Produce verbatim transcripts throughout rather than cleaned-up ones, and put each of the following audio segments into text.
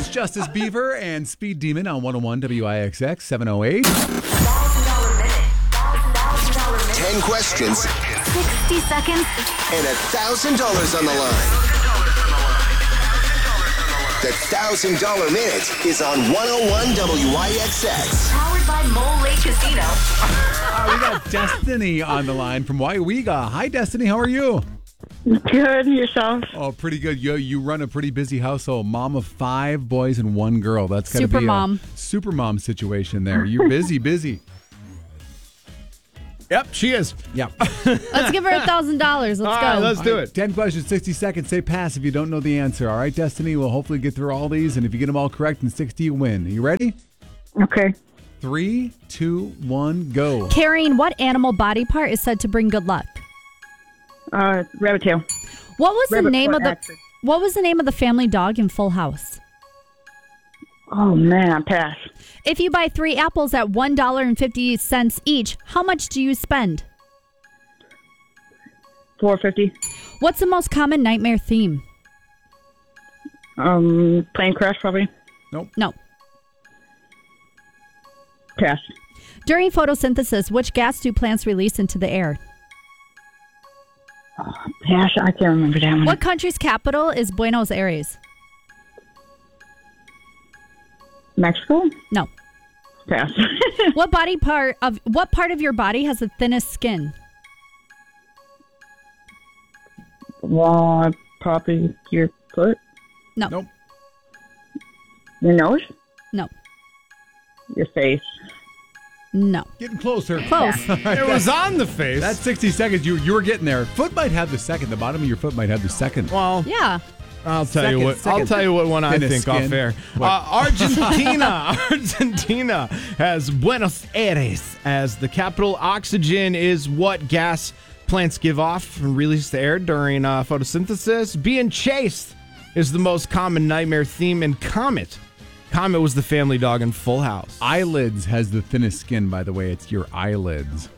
It's Justice Beaver and Speed Demon on one oh one W I X X seven oh eight. ten questions. sixty seconds. And one thousand dollars on the line. The one thousand dollars Minute is on one oh one W I X X. Powered by Mole Lake Casino. Uh, we got Destiny on the line from Waiwega. Hi, Destiny. How are you? Good, yourself? Oh, pretty good. You, you run a pretty busy household. Mom of five boys and one girl. That's got to Super be mom. a super mom situation there. You're busy, busy. Yep, she is. Yep. Let's give her a thousand dollars. Let's All go. right, let's do All right, it. ten questions, sixty seconds. Say pass if you don't know the answer. All right, Destiny? We'll hopefully get through all these, and if you get them all correct in sixty, you win. Are you ready? Okay. Three, two, one, go. Carrying what animal body part is said to bring good luck? Uh, rabbit tail. What was Rabbit the name foot of the accent. What was the name of the family dog in Full House? Oh, man, pass. If you buy three apples at one dollar and fifty cents each, how much do you spend? four fifty. What's the most common nightmare theme? Um, plane crash, probably. Nope. No. Pass. During photosynthesis, which gas do plants release into the air? Pass, I can't remember that one. What country's capital is Buenos Aires? Mexico? No. Pass. What body part of what part of your body has the thinnest skin? Well, probably your foot, No. Nope. your nose, No. your face. No. Getting closer. Close. It was on the face. That's sixty seconds. You you were getting there. Foot might have the second. The bottom of your foot might have the second. well, Yeah. I'll tell Second, you what. second. I'll tell you what one I Thinnest think skin. off air. What? Uh, Argentina, Argentina has Buenos Aires as the capital. Oxygen is what gas plants give off and release the air during uh, photosynthesis. Being chased is the most common nightmare theme in Comet. Comet was the family dog in Full House. Eyelids has the thinnest skin, by the way. It's your eyelids.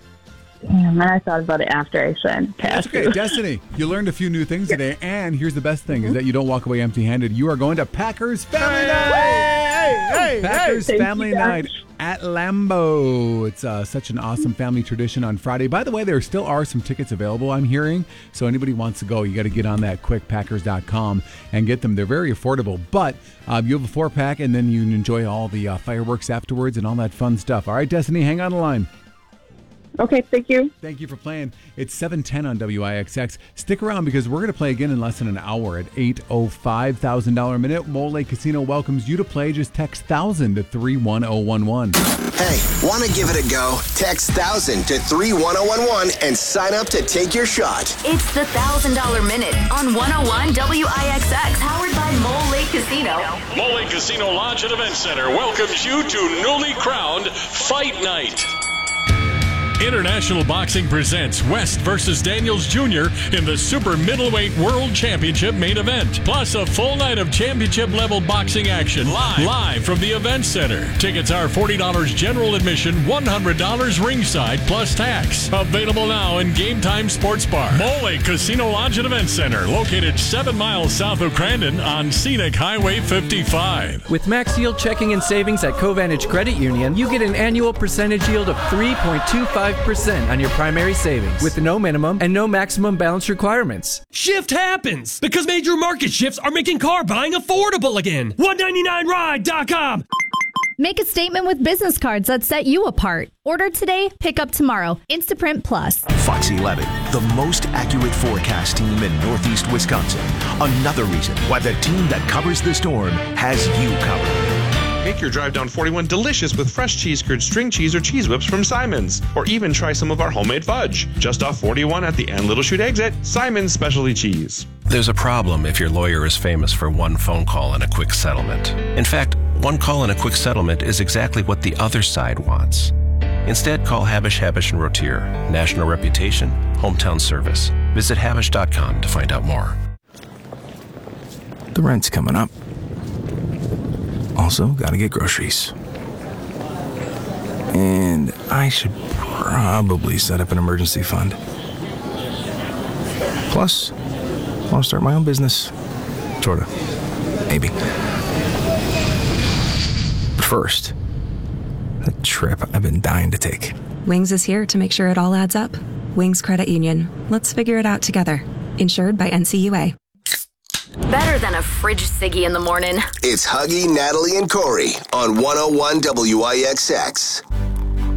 Damn, I thought about it after I said pass. That's okay. Destiny, you learned a few new things today, and here's the best thing, is that you don't walk away empty-handed. You are going to Packers Family Night! Hey, hey, Packers Thank you, Family guys. Night at Lambeau. It's uh, such an awesome family tradition on Friday. By the way, there still are some tickets available, I'm hearing. So anybody wants to go, you got to get on that quick, packers dot com, and get them. They're very affordable, but uh, you have a four-pack, and then you can enjoy all the uh, fireworks afterwards and all that fun stuff. All right, Destiny, hang on the line. Okay, thank you. Thank you for playing. It's seven ten on W I X X. Stick around because we're going to play again in less than an hour at eight oh five, one thousand dollars Minute. Mole Lake Casino welcomes you to play. Just text one thousand to three one oh one one. Hey, want to give it a go? Text one thousand to three one oh one one and sign up to take your shot. It's the one thousand dollars Minute on one oh one W I X X. Powered by Mole Lake Casino. Mole Lake Casino Lodge and Event Center welcomes you to newly crowned Fight Night. International Boxing presents West versus Daniels Junior in the Super Middleweight World Championship main event. Plus a full night of championship-level boxing action live, live from the Event Center. Tickets are forty dollars general admission, one hundred dollars ringside plus tax. Available now in Game Time Sports Bar. Mole Lake Casino Lodge and Event Center, located seven miles south of Crandon on Scenic Highway fifty-five. With Max Yield Checking and Savings at Covantage Credit Union, you get an annual percentage yield of three point two five percent on your primary savings with no minimum and no maximum balance requirements. Shift happens because major market shifts are making car buying affordable again. one ninety-nine ride dot com. Make a statement with business cards that set you apart. Order today, pick up tomorrow. Instaprint Plus. Fox eleven, the most accurate forecast team in Northeast Wisconsin. Another reason why the team that covers the storm has you covered. Make your drive down forty-one delicious with fresh cheese curd, string cheese, or cheese whips from Simon's. Or even try some of our homemade fudge. Just off forty-one at the Ann Little Chute exit, Simon's Specialty Cheese. There's a problem if your lawyer is famous for one phone call and a quick settlement. In fact, one call and a quick settlement is exactly what the other side wants. Instead, call Habish, Habish and Rotier. National reputation, hometown service. Visit Habish dot com to find out more. The rent's coming up. Also, gotta get groceries. And I should probably set up an emergency fund. Plus, I want to start my own business. Sorta. Maybe. First, the trip I've been dying to take. Wings is here to make sure it all adds up. Wings Credit Union. Let's figure it out together. Insured by N C U A. Better than a fridge ciggy in the morning. It's Huggy, Natalie, and Corey on one oh one W I X X.